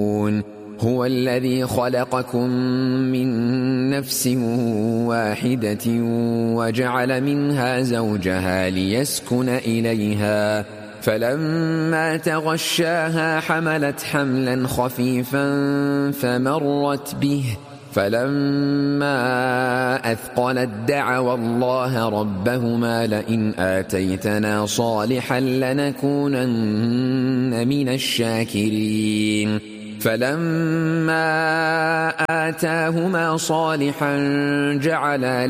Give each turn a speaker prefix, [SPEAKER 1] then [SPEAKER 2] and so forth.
[SPEAKER 1] هو الذي خلقكم من نفس واحدة وجعل منها زوجها ليسكن إليها فلما تغشاها حملت حملا خفيفا فمرت به فلما أثقلت دعوا الله ربهما لئن آتيتنا صالحا لنكونن من الشاكرين فلما آتاهما صالحا جعلا